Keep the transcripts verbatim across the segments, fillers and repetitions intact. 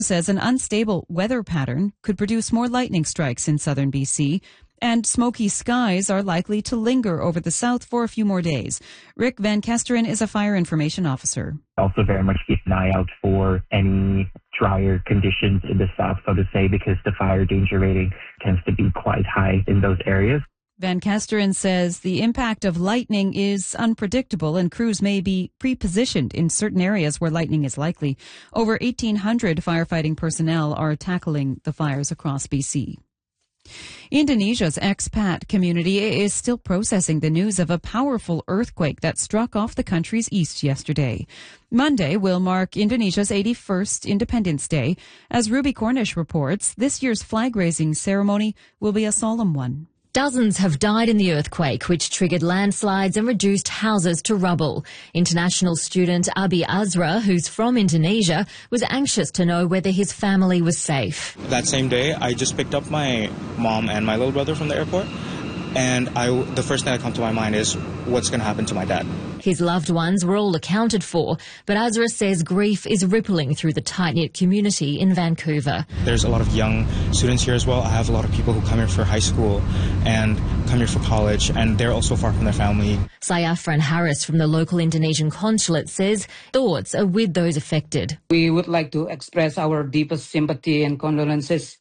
says an unstable weather pattern could produce more lightning strikes in southern B C, and smoky skies are likely to linger over the south for a few more days. Rick Van Kesteren is a fire information officer. Also very much keep an eye out for any drier conditions in the south, so to say, because the fire danger rating tends to be quite high in those areas. Van Kesteren says the impact of lightning is unpredictable and crews may be pre-positioned in certain areas where lightning is likely. Over eighteen hundred firefighting personnel are tackling the fires across B C. Indonesia's expat community is still processing the news of a powerful earthquake that struck off the country's east yesterday. Monday will mark Indonesia's eighty-first Independence Day. As Ruby Cornish reports, this year's flag-raising ceremony will be a solemn one. Dozens have died in the earthquake, which triggered landslides and reduced houses to rubble. International student Abi Azra, who's from Indonesia, was anxious to know whether his family was safe. That same day, I just picked up my mom and my little brother from the airport, and I, the first thing that comes to my mind is, what's going to happen to my dad? His loved ones were all accounted for, but Azra says grief is rippling through the tight-knit community in Vancouver. There's a lot of young students here as well. I have a lot of people who come here for high school and come here for college, and they're also far from their family. Sayafran Harris from the local Indonesian consulate says thoughts are with those affected. We would like to express our deepest sympathy and condolences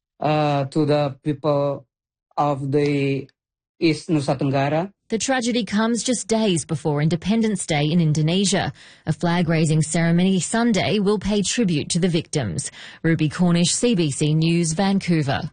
uh, to the people of the East Nusa Tenggara. The tragedy comes just days before Independence Day in Indonesia. A flag-raising ceremony Sunday will pay tribute to the victims. Ruby Cornish, C B C News, Vancouver.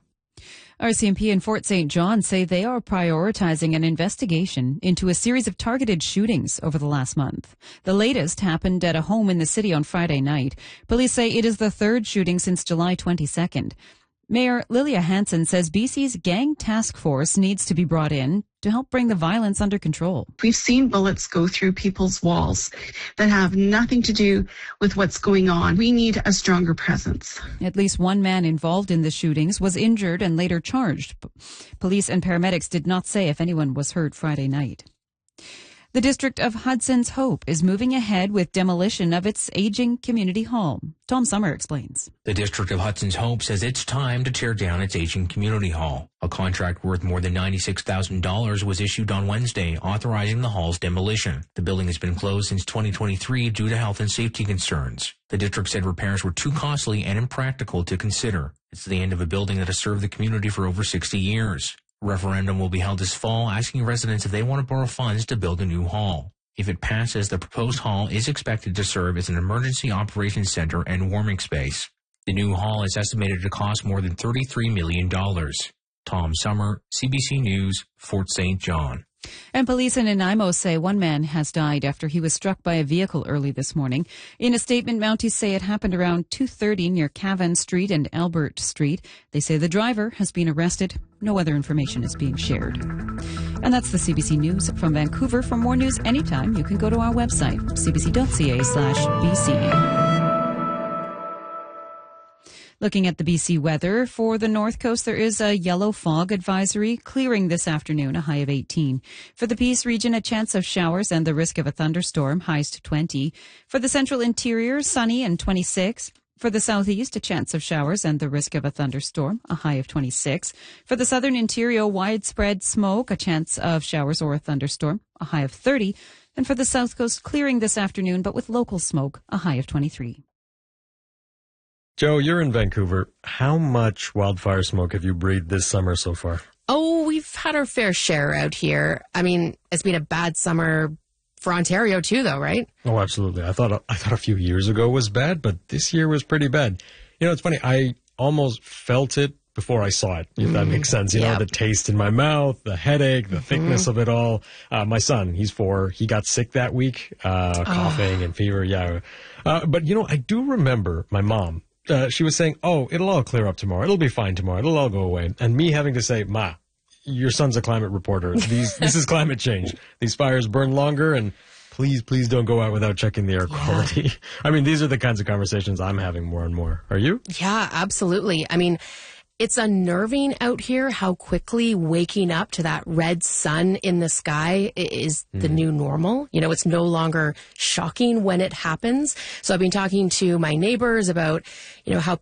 R C M P in Fort Saint John say they are prioritizing an investigation into a series of targeted shootings over the last month. The latest happened at a home in the city on Friday night. Police say it is the third shooting since July twenty-second. Mayor Lilia Hansen says B C's gang task force needs to be brought in to help bring the violence under control. We've seen bullets go through people's walls that have nothing to do with what's going on. We need a stronger presence. At least one man involved in the shootings was injured and later charged. Police and paramedics did not say if anyone was hurt Friday night. The district of Hudson's Hope is moving ahead with demolition of its aging community hall. Tom Summer explains. The district of Hudson's Hope says it's time to tear down its aging community hall. A contract worth more than ninety-six thousand dollars was issued on Wednesday, authorizing the hall's demolition. The building has been closed since twenty twenty-three due to health and safety concerns. The district said repairs were too costly and impractical to consider. It's the end of a building that has served the community for over sixty years. A referendum will be held this fall, asking residents if they want to borrow funds to build a new hall. If it passes, the proposed hall is expected to serve as an emergency operations center and warming space. The new hall is estimated to cost more than thirty-three million dollars. Tom Summer, C B C News, Fort Saint John. And police in Nanaimo say one man has died after he was struck by a vehicle early this morning. In a statement, Mounties say it happened around two thirty near Cavan Street and Albert Street. They say the driver has been arrested. No other information is being shared. And that's the C B C News from Vancouver. For more news anytime, you can go to our website, c b c dot c a slash b c. Looking at the B C weather, for the North Coast, there is a yellow fog advisory clearing this afternoon, a high of eighteen. For the Peace region, a chance of showers and the risk of a thunderstorm, highs to twenty. For the Central Interior, sunny and twenty-six. For the Southeast, a chance of showers and the risk of a thunderstorm, a high of twenty-six. For the Southern Interior, widespread smoke, a chance of showers or a thunderstorm, a high of thirty. And for the South Coast, clearing this afternoon, but with local smoke, a high of twenty-three. Joe, you're in Vancouver. How much wildfire smoke have you breathed this summer so far? Oh, we've had our fair share out here. I mean, it's been a bad summer for Ontario too, though, right? Oh, absolutely. I thought I thought a few years ago was bad, but this year was pretty bad. You know, it's funny. I almost felt it before I saw it, if mm. that makes sense. You yep. know, the taste in my mouth, the headache, the mm-hmm. thickness of it all. Uh, my son, he's four. He got sick that week, uh, coughing oh. and fever. Yeah. Uh, but, you know, I do remember my mom. Uh, she was saying, oh, it'll all clear up tomorrow. It'll be fine tomorrow. It'll all go away. And me having to say, Ma, your son's a climate reporter. These, this is climate change. These fires burn longer, and please, please don't go out without checking the air quality. Yeah. I mean, these are the kinds of conversations I'm having more and more. Are you? Yeah, absolutely. I mean, it's unnerving out here how quickly waking up to that red sun in the sky is the mm. new normal. You know, it's no longer shocking when it happens. So I've been talking to my neighbors about, you know, how